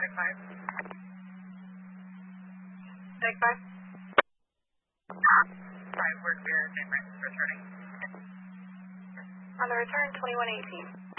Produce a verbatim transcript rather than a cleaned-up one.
Take five. Take five. Five, we're clear. San Francisco returning. On the return, twenty-one eighteen.